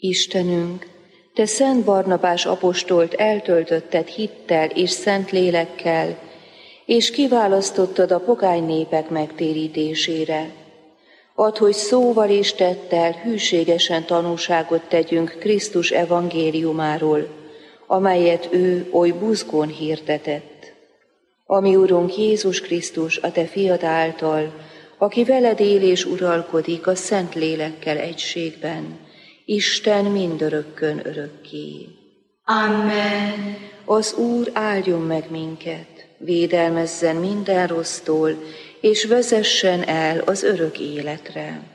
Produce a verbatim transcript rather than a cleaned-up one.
Istenünk, Te Szent Barnabás apostolt eltöltötted hittel és szent lélekkel, és kiválasztottad a pogány népek megtérítésére. Add, hogy szóval és tettel hűségesen tanúságot tegyünk Krisztus evangéliumáról, amelyet ő oly buzgón hirdetett. Ami Urunk Jézus Krisztus, a Te fiad által, aki veled él és uralkodik a szent lélekkel egységben, Isten mindörökkön örökké. Amen. Az Úr áldjon meg minket, védelmezzen minden rossztól, és vezessen el az örök életre.